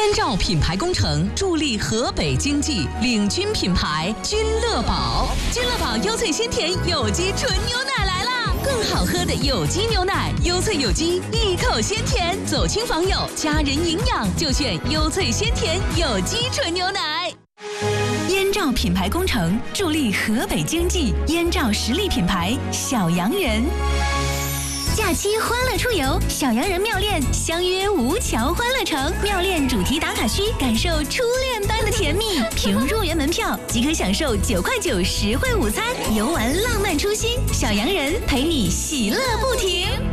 燕赵品牌工程助力河北经济，领军品牌君乐宝。君乐宝优萃鲜甜有机纯牛奶来啦！更好喝的有机牛奶，优萃有机，一口鲜甜，走亲访友，家人营养就选优萃鲜甜有机纯牛奶。燕赵品牌工程助力河北经济，燕赵实力品牌小洋人。假期欢乐出游，小洋人妙恋相约吴桥欢乐城，妙恋主题打卡区，感受初恋般的甜蜜。凭入园门票即可享受9块9实惠午餐，游玩浪漫初心，小洋人陪你喜乐不停。